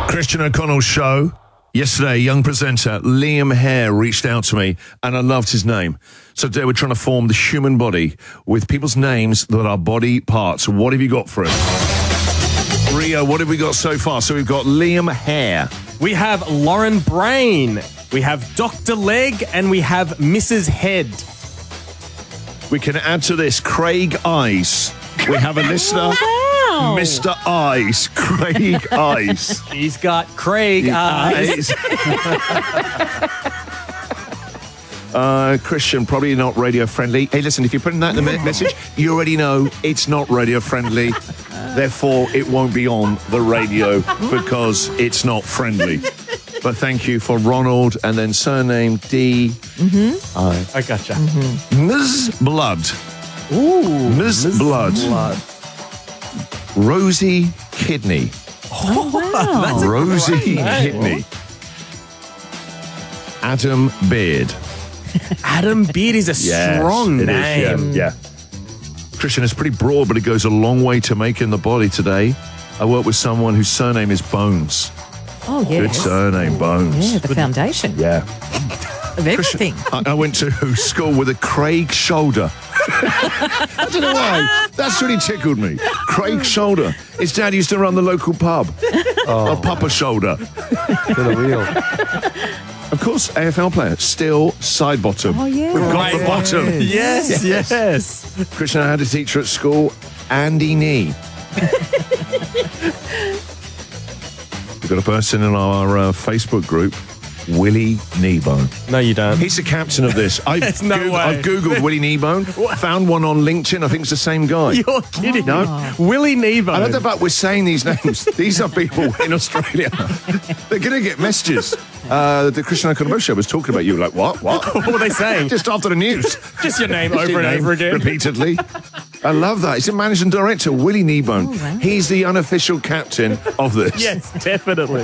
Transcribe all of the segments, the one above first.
Christian O'Connell Show. Yesterday, a young presenter, Liam Hare, reached out to me, and I loved his name. So today we're trying to form the human body with people's names that are body parts. What have you got for us? Rio, what have we got so far? So we've got Liam Hare. We have Lauren Brain. We have Dr. Leg, and we have Mrs. Head. We can add to this Craig Eyes. We have a listener, Mr. Eyes, Craig Eyes. He's got Craig Eyes. Christian, probably not radio friendly. Hey, listen, if you're putting that in the message, you already know it's not radio friendly. Therefore, it won't be on the radio because it's not friendly. But thank you for Ronald and then surname D. I gotcha. Ms. Blood. Ooh, Ms. Blood. Rosie Kidney. Wow. Rosie Kidney. Adam Beard. Adam Beard is a strong it name. is, yeah. Christian, it's pretty broad, but it goes a long way to making the body today. I work with someone whose surname is Bones. Oh, yes. Good surname, Bones. Yeah, the foundation Yeah. of everything. I went to school with a Craig Shoulder. I don't know why. That's really tickled me. Craig Shoulder. His dad used to run the local pub. A Papa Shoulder. To the wheel. Of course, AFL player. Still side bottom. Oh, yeah. We've got the bottom. Yes. Christian, I had a teacher at school, Andy Nee. We've got a person in our Facebook group, Willie Kneebone. No, you don't. He's the captain of this. There's no way. I've Googled Willie Kneebone, found one on LinkedIn. I think it's the same guy. You're kidding. No. Willie Kneebone. I love the fact we're saying these names. These are people in Australia. They're going to get messages. The Christian O'Connell Show was talking about you. Like, what? What were they saying? Just after the news. Just your name Just over your and name over again. repeatedly. I love that. He's the managing director, Willie Kneebone. Oh, wow. He's the unofficial captain of this. Yes, definitely.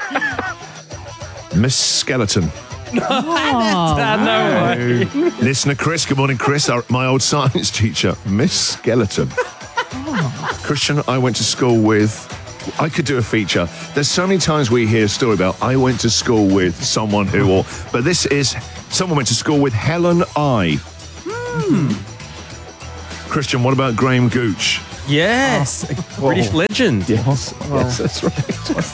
Miss Skeleton. No way. Listener Chris. Good morning, Chris. My old science teacher, Miss Skeleton. Christian, I went to school with... I could do a feature. There's so many times we hear a story about I went to school with someone who... But this is... Someone went to school with Helen I. Christian, what about Graham Gooch? Yes, a British legend. Yes, that's right.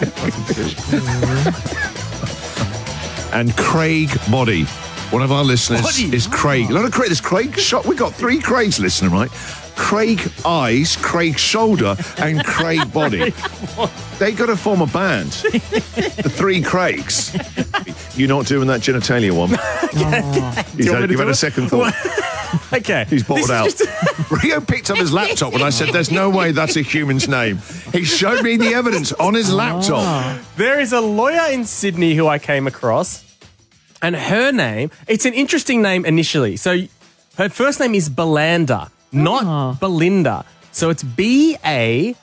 And Craig Body. One of our listeners Body. is Craig. A lot of Craig. There's Craig Shot. We've got 3 Craigs listening, right? Craig Eyes, Craig Shoulder, and Craig Body. They got to form a band. The 3 Craigs. You're not doing that genitalia one. You've had a second thought. Okay. He's bottled out. Rio picked up his laptop and I said, there's no way that's a human's name. He showed me the evidence on his laptop. There is a lawyer in Sydney who I came across, and her name, it's an interesting name initially. So her first name is Belinda, not Belinda. So it's Ballanda.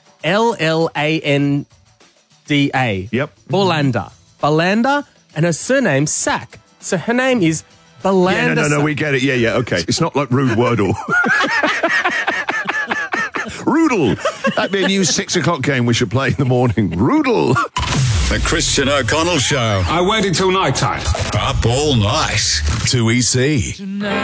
Yep. Belinda, and her surname Sack. So her name is Belinda. Yeah, no, we get it. Yeah, okay. It's not like Rude Wordle. Roodle. That'd be a new 6 o'clock game we should play in the morning. Roodle. The Christian O'Connell Show. I waited till night time. Up all night. 2EC.